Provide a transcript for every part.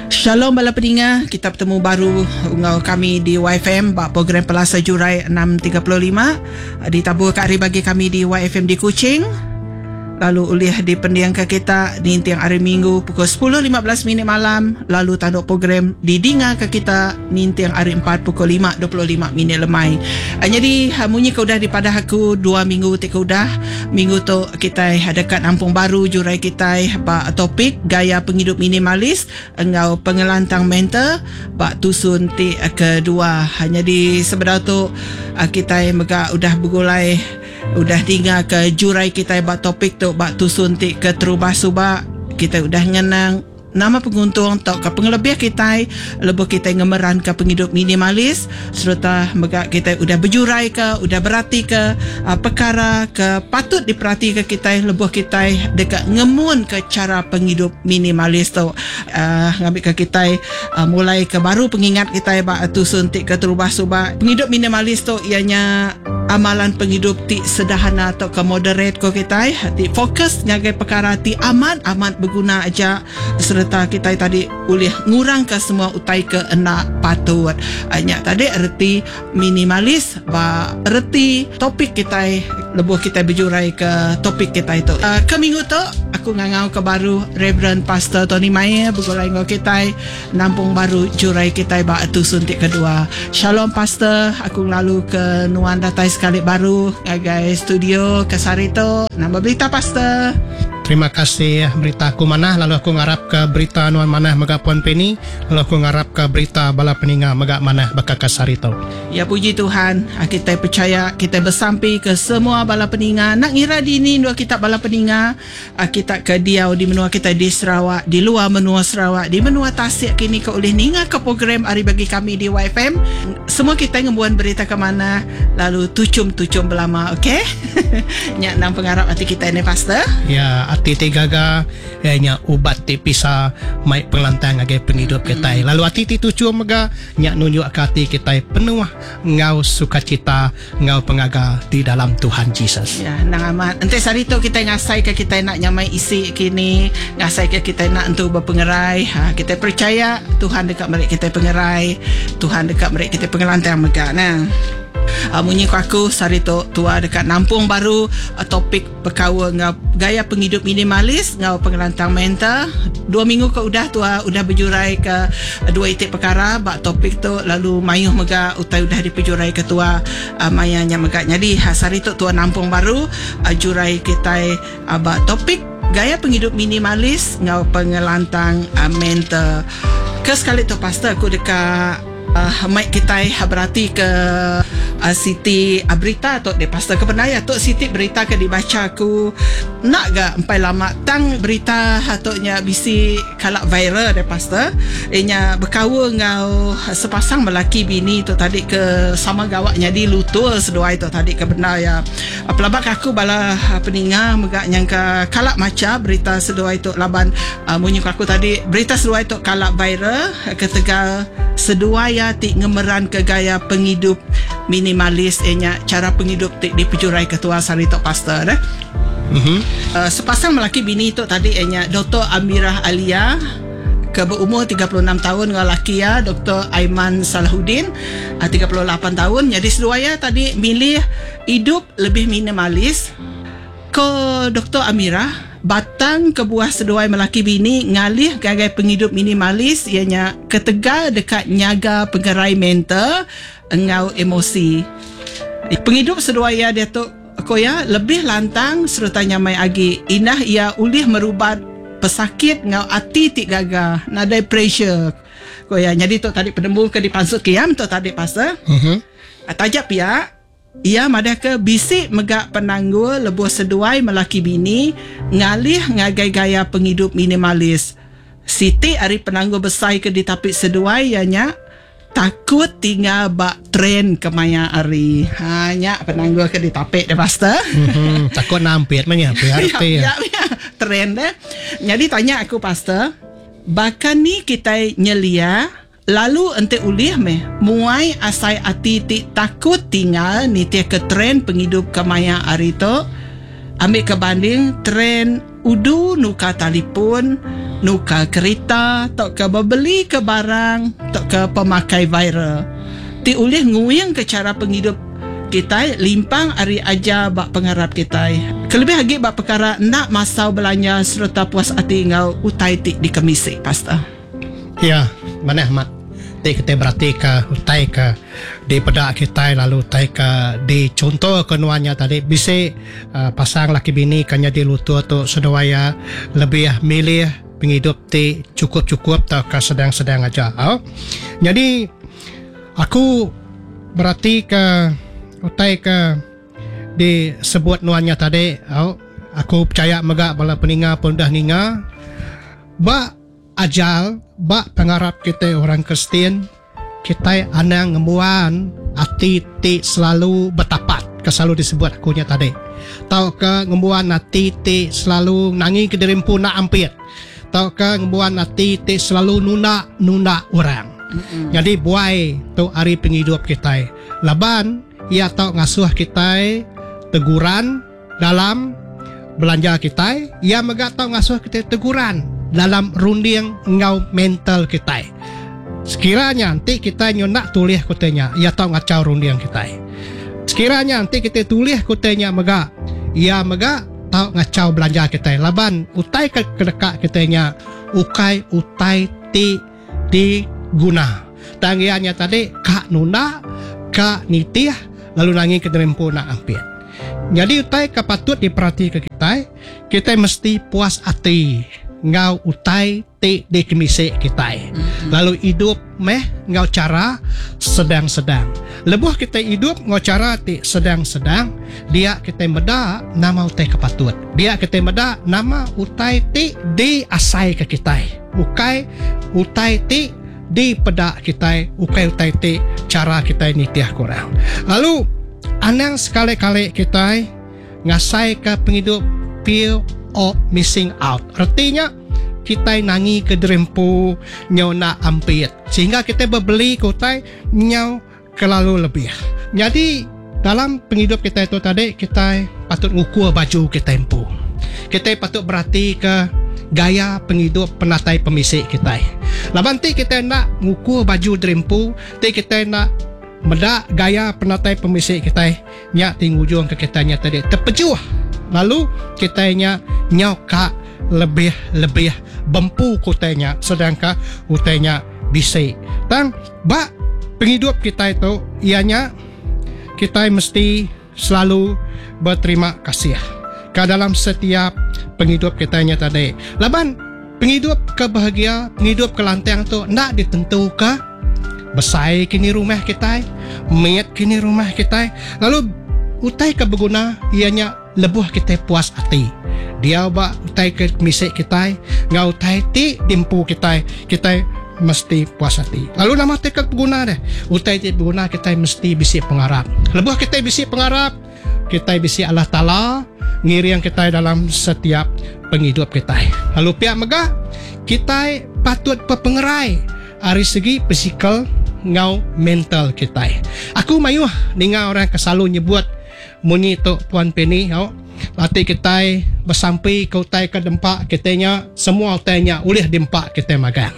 Shalom bala pendengar, kita bertemu baru dengan kami di YFM bak program Pelasa Jurai 6.35 ditabur kat hari bagi kami di YFM di Kuching. Lalu oleh di pendiangkan kita di tiang hari Minggu pukul 10.15 minit malam. Lalu tanduk program didengar ke kita di tiang hari 4 pukul 5.25 minit lemai. Jadi munyi kau dah daripada aku 2 minggu tik dah. Minggu tu kita dekat Ampung Baru jurai kita bak topik gaya penghidup minimalis engau pengelantang mental bak tusun tik kedua. Jadi sebenarnya tu kita megak udah bergulai udah dengar ke jurai kita bak topik tu bak tusun tik ke terubah subak. Kita udah ngenang nama penguntung atau ke pengelebih kita lebih kita ngemeran ke penghidup minimalis serta megak kita udah berjurai ke udah berarti ke perkara ke patut diperhati ke kita lebih kita dekat ngemun ke cara penghidup minimalis tu ngambil ke kita mulai ke baru pengingat kita bak tusun tik ke terubah subak. Penghidup minimalis tu ianya amalan penghidup ti sederhana atau ke moderate ko kita ti fokus ngagai perkara ti amat berguna aja serta kita tadi boleh ngurang ke semua utai ke enak patut hanya tadi erti minimalis ba erti topik kita lebih kita berjurai ke topik kita itu ke minggu tu aku ngangau ke baru Reverend Pastor Tony Maya bergulai dengan kita Nampung Baru jurai kita ba tu suntik kedua. Shalom Pastor, aku lalu ke Nuan Datai sekali baru ngagai studio ke Sarito. Nama berita Pastor. Terima kasih berita aku manah lalu aku ngarap ke berita Nuan manah megak Puan Penny lalu aku ngarap ke berita bala peninga megak manah bakal Sarito. Ya puji Tuhan, kita percaya kita bersampai ke semua bala peninga nak ngira di ini dua kitab bala peninga kita ke Diau di menua kita di Sarawak, di luar menua Sarawak, di menua Tasik kini ke oleh ninga ke program hari bagi kami di YFM. Semua kita ngebuan berita ke mana lalu tucum belama, okey? Nyak nang pengarap hati kita ni Pastor. Ya hati tegaga nya ubat ti pisa mai penglantang agai penghidup kita. Lalu hati ti tucu mega nya nunjuk ke hati kita penuh ngau sukacita ngau pengaga di dalam Tuhan Yesus. Ya nang amat. Ente sarito kita ngasai ke kita nak nyamai isi kini, ngasai ke kita nak untuk berpengerai. Kita percaya Tuhan dekat mereka kita pengerai, Tuhan dekat mereka kita pengelantang mega nah. Munyi aku sarito tua dekat Nampung Baru topik perkara ngau gaya penghidup minimalis ngau pengelantang mental 2 minggu ke udah tua udah berjurai ke 2 itik perkara bak topik tu lalu mayuh mega utai udah diperjurai ke tua mayanya mega jadi sarito tua Nampung Baru jurai kita bak topik gaya penghidup minimalis ngau pengelantang mental ke sekali tu Pastor aku dekat mic kita berarti ke Siti berita tu dia Pastor kebenaya tu Siti berita ke dibaca aku nak gak empai lama tang berita hatoknya bisi kalak viral dia Pastor ianya berkawa ngau sepasang melaki bini tu tadi ke sama gawaknya di lutul sedua itu tadi ke benar ya pelabak aku bala peninga megak nyangka kalak maca berita sedua itu laban munyi aku tadi berita sedua itu kalak viral ke Tegal sedua ya ti ngemeran ke gaya penghidup minimalis enya cara penghidup ti dipejurai ketua sarito Pastor sepasang melaki bini tu tadi enya Dr. Amirah Alia ke berumur 36 tahun dengan laki ya Dr. Aiman Salahuddin 38 tahun jadi sedua ya tadi milih hidup lebih minimalis ke Dr. Amirah batang kebuah seduai melaki bini ngalih gagai penghidup minimalis ianya ke Tegal dekat nyaga pengerai mental engau emosi penghidup seduai ya dia tu koya lebih lantang serta nyamai agi inah ia ulih merubah pesakit ngau hati tik gaga nadai pressure koya jadi tu tadi penemu ke dipansut kiam tu tadi Pastor tajap ya ia madah ke bisik megak penanggul lebuh seduai melaki bini ngalih ngagai gaya penghidup minimalis Siti hari penanggul besar ke ditapik seduai ianya takut tinggal bak tren ke maya hari hanya penanggul ke ditapik deh Pastor takut nampir manya ya tren deh jadi tanya aku Pastor bahkan ni kita nyelia lalu ente ulih meh muai asai ati ti takut tinggal ni tie ke tren penghidup kemaya arito ambil kebanding tren udu nuka talipun nuka kereta, tok ke membeli ke barang, tok ke pemakai viral. Ti ulih nguyang ke cara penghidup kita, limpang ari aja bak pengarap kita. Kelebih lagi bak perkara nak masau belanja serta puas hati ngau utai ti di kemisi, Pastor. Ya, mana Ahmad? Ti kita berarti ke utai ke di pedak kita, lalu utai ke di contoh kenuannya tadi bisa pasang laki bini kanya di lutut tu sedaya lebih milih penghidup ti cukup-cukup atau ke sedang-sedang aja. Jadi aku berarti ke utai ke disebut nuannya tadi. Aku percaya megak bala peninga pun dah ninga ba ajal ba pengarap kita orang Kristian, kita anang ngemuan hati ti selalu bertapat ke selalu disebut akunya tadi. Tau ke ngemuan hati ti selalu nangi ke dirimpu nak ampit. Tau ke ngemuan hati ti selalu nuna orang. Jadi buai tu hari penghidup kita. Laban ia tau ngasuh kita teguran dalam belanja kita, ia megak tau ngasuh kita teguran dalam runding ngau mental kita. Sekiranya nanti kita nak tulis kutanya, ia tahu ngacau runding kita. Sekiranya nanti kita tulis kutanya megak, ia megak tahu ngacau belanja kita. Laban utai ke dekat kitanya, utai ti diguna. Tanggiannya tadi kak nuna, kak nitih, lalu nangi ke derempu nak ampit. Jadi utai kapatut diperhati ke kita mesti puas hati ngau utai ti di kemisi kita. Lalu hidup ngau cara sedang-sedang. Lebuh kita hidup ngau cara ti sedang-sedang, dia kita meda nama utai kapatut. Dia kita meda nama utai ti di asai ke kita. Utai ti di pedak kita, utai ti cara kita nitiah kurang. Lalu anang sekali-kali kita ngasai ke penghidup fear of missing out. Artinya kita nangi ke derempu nyau nak ampit, sehingga kita berbeli kotai nyau kelalu lebih. Jadi dalam penghidup kita itu tadi, kita patut ngukur baju kita empu. Kita patut berhati ke gaya penghidup penatai pemisik kita. Laban ti kita nak ngukur baju derempu, ti kita nak medak gaya penatai pemisik kita, nyak ting ujung ke kitanya tadi terpejuh. Lalu kitanya nyoka lebih bempu kutanya, sedangkan utanya bisik. Dan bak penghidup kita itu ianya kita mesti selalu berterima kasih ke dalam setiap penghidup kitanya tadi. Laban penghidup kebahagia, penghidup kelantang tu nak ditentukan besai kini rumah kita, mayat kini rumah kita. Lalu utai ke berguna ianya lebuh kita puas hati. Dia ba utai ke misik kita, ngau utai ti dimpu kita mesti puas hati. Lalu nama tekad berguna deh. Utai ti berguna kita mesti bisi pengarap. Lebuh kita bisi pengarap, kita bisi Allah Ta'ala ngiri yang kita dalam setiap penghidup kita. Lalu pihak megah kita patut berpengerai dari segi fisikal ngau mental kita. Aku mayuh dengar orang kesalalu nyebut muni tu Puan Penny, latih kita bersampai ke utai ke dempak kitanya, semua utainya ulih dempak kita magang.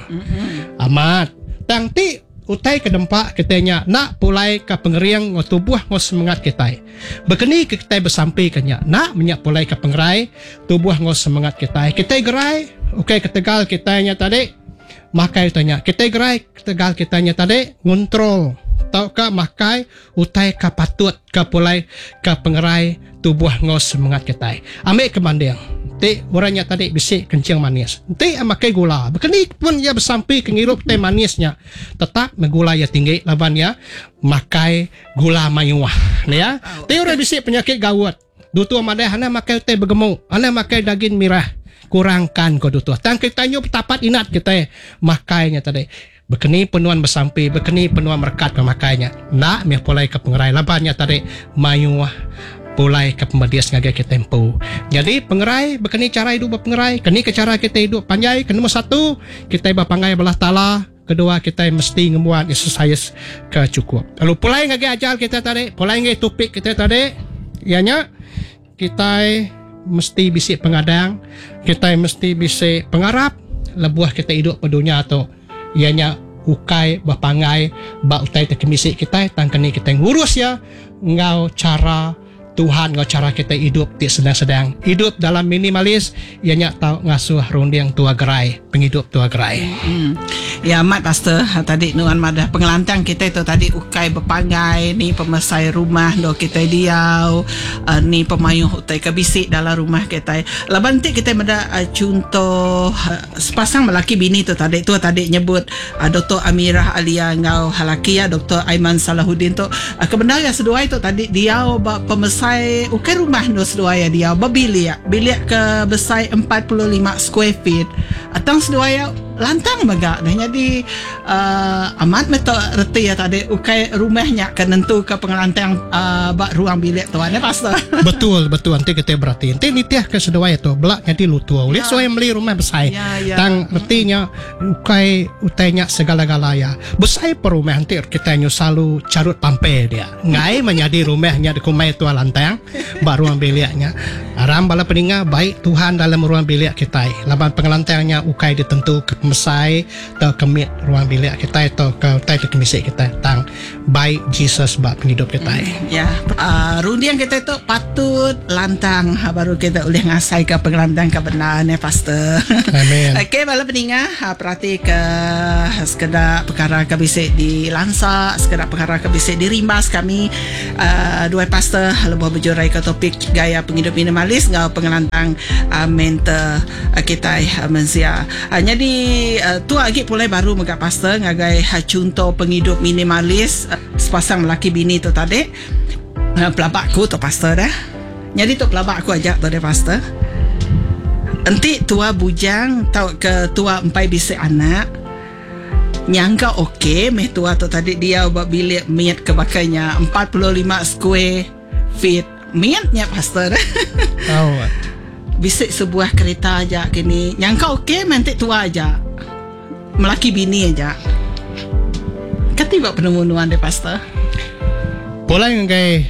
Amat tang ti utai ke dempak kitanya nak pulai ke pengeriang tubuh ngos semangat kita. Bekeni kita bersampai kanya nak menyak pulai ke pengerai tubuh ngos semangat kita. Kita gerai, okey ketegal kitanya tadi makai tanya. Kita gerai ketegal kitanya tadi ngontrol. Tau ka makai utai ka patut ka pulai ka pengerai tubuh ngos semangat kita. Ambil kebanding. Ti orangnya tadi bisik kencing manis. Ti makai gula. Bekeni pun ia bersampai ke ngirup teh manisnya. Tetap gula ya tinggi laban ya makai gula mayuah. Ya. Ti orang bisik penyakit gawat. Dutu amadai hana makai teh bergemuk. Hana makai daging merah. Kurangkan ko dutu. Tang kita nyu tapat inat kita makainya tadi. Bekeni penuan bersampai, bekeni penuan merekat pemakainya. Nak meh pulai ke pengerai labannya tadi mayu pulai ke pembedias ngagai kita tempo. Jadi pengerai, bekeni cara hidup berpengerai, keni ke cara kita hidup panjai. Ke nombor satu, kita berpangai belah tala. Kedua, kita mesti ngemuat exercise ke cukup. Lalu pulai ngagai ajal kita tadi, pulai ngagai topik kita tadi, ianya kita mesti bisik pengadang, kita mesti bisik pengarap. lebuah kita hidup pada dunia tu ianya ukai bapangai ba utai tekemisi kita tangkani kita ngurus ya ngau cara Tuhan ngau cara kita hidup ti sedang-sedang hidup dalam minimalis ianya tahu ngasuh runding tua gerai penghidup tua gerai. Ya mat pastor tadi nuan madah pengelantang kita itu tadi ukai berpangai ni pemesai rumah do kita diau ni pemayuh utai kebisik dalam rumah kita labantik kita mada contoh sepasang lelaki bini tu tadi nyebut Dr. Amirah Alia ngau halaki ya Dr. Aiman Salahuddin tu kebenaran sedua itu tadi diau pemesai ukai rumah do sedua ya dia bilik ke besar 45 square feet atang sedua ya lantang maga dah jadi amat meto reti ya tadi ukai rumahnya kenentu ke pengelantang bak ruang bilik tuan ya pastor. betul nanti kita berarti nanti nitiah ke sedua itu belak jadi lutua oleh so yang beli rumah besar tang retinya ukai utainya segala-galanya besar per rumah nanti kita selalu carut pampe dia ngai menjadi rumahnya di kumai tua lantang bak ruang biliknya aram bala peninga baik Tuhan dalam ruang bilik kita laban pengelantangnya ukai ditentu ke mesai atau kemit ruang bilik kita atau ke utai kemisi kita tang baik Jesus bak penghidup kita rundian kita itu patut lantang baru kita boleh ngasai ke pengelantang kebenaran ya pastor. Amin. Okey bala peninga perhati ke sekedar perkara kebisik di Lansa sekedar perkara kebisik di Rimbas kami dua pastor lebih berjurai ke topik gaya penghidup minimalis ngau pengelantang mental kita menzia jadi tu lagi pulai baru megak pastor ngagai contoh penghidup minimalis sepasang lelaki bini tu tadi pelabakku tu pastor dah jadi tu pelabakku ajak tu dia pastor nanti tua bujang tahu ke tua empai bisik anak nyangka okey meh tua tu tadi dia buat bilik miat ke bakanya 45 square feet miatnya pastor bisik sebuah kereta aja kini nyangka okey nanti tua aja melaki bini aja ketiba penemuan deh pastor boleh ngai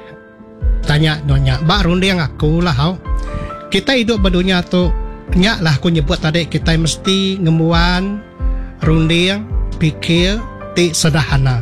tanya nonya bak runding aku lah kita hidup berdunia tu nyak lah aku nyebut tadi kita mesti ngemuan runding pikir ti sederhana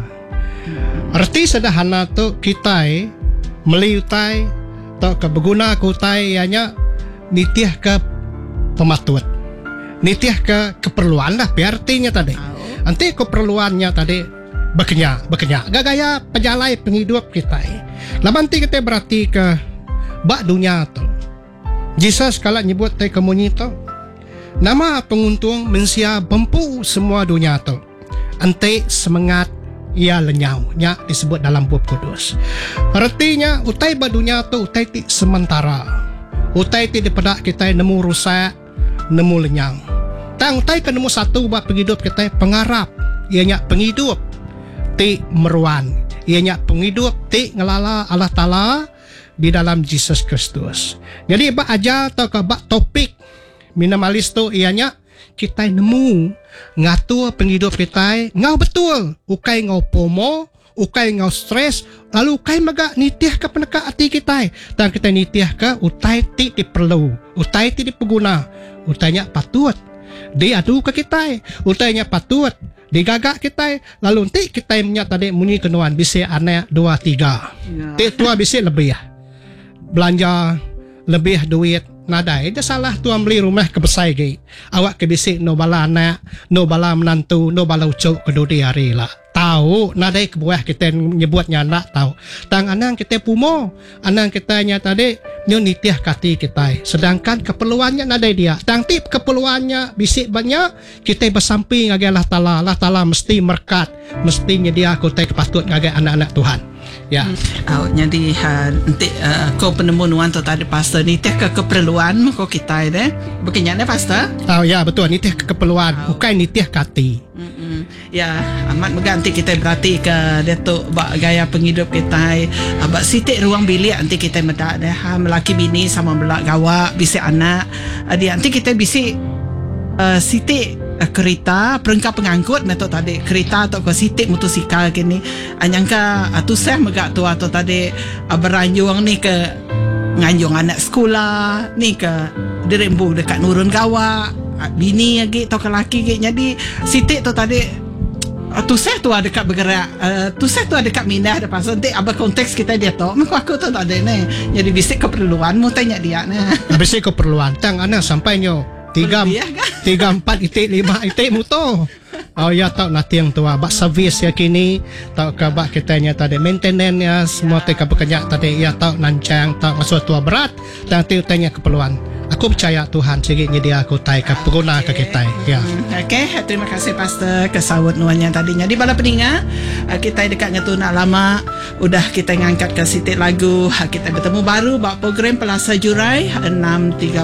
arti sederhana tu kita meliutai atau kebeguna kutai ianya nitiah ke pematut nitiah ke keperluan lah artinya tadi nanti keperluannya tadi bekenyak gaya penjalai penghidup kita lamanti kita berarti ke bak dunia tu Jesus kalau nyebut tai kemunyi tu nama penguntung mensia bempu semua dunia tu nanti semangat ia lenyau nya disebut dalam buku kudus artinya utai bak dunia tu utai ti sementara utai ti daripada kita nemu rusak nemu lenyang tang utai ke nemu satu buat penghidup kita pengharap ianya penghidup ti meruan ianya penghidup ti ngelala Allah Ta'ala di dalam Jesus Kristus jadi bak aja atau ke bak topik minimalis tu ianya kita nemu ngatur penghidup kita ngau betul ukai ngau pomo ukai ngau stres lalu ukai maga nitiah ke peneka hati kita dan kita nitiah ke utai ti diperlu utai ti dipeguna utainya patut diadu ke kita utainya patut digagak kita lalu nanti kita punya tadi muni kenuan bisi anak 2-3 ti tua bisi lebih belanja lebih duit nadai dia salah tuan beli rumah kebesai gay awak kebisik no bala anak no bala menantu no bala ucuk kedudi hari lah tahu nadai kebuah kita nyebutnya anak tahu tang anak kita pumo anak kita nya tadi nyo nitiah kati kita sedangkan keperluannya nadai dia tang tip keperluannya bisik banyak kita bersamping ngage Allah Ta'ala mesti merkat mesti nyedia kita kepatut ngage anak-anak Tuhan ya jadi nanti kau penemuan tu tadi pastor nitiah ke keperluan kau kita deh begini pastor ya betul nitiah ke keperluan bukan nitiah kati ya amat mengganti kita berarti ke dia tu gaya penghidup kita abak sitik ruang bilik nanti kita medak dah melaki bini sama belak gawak bisik anak dia nanti kita bisik sitik kereta perangkat pengangkut metode tadi kereta atau ke sitik motosikal kini anyangka tu saya megak tu atau tadi beranjung ni ke nganjung anak sekolah ni ke dirembu dekat nurun gawak bini lagi atau ke laki lagi. Jadi Siti tu tadi tu saya tu ada dekat bergerak, tu saya tu ada dekat minah ada pasal nanti apa konteks kita dia tu aku tu tak ada ni. Jadi bisik keperluan mu tanya dia ni. Besi keperluan tang ana sampai nyo 3 4 itik 5 itik mu tu. Oh ya tau nanti yang tua bak servis ya kini tau ka bak kitanya tadi maintenance ya semua teka bekerja tadi ya tau nancang tau masuk tua berat nanti tanya keperluan. Aku percaya Tuhan sikitnya dia aku tai ke pengguna ke kita ya. Okey, terima kasih Pastor kesawut nuannya tadinya. Di bala pendengar, kita dekat ngetuna lama udah kita ngangkat ke sitik lagu. Kita bertemu baru buat program Pelasa Jurai 6.30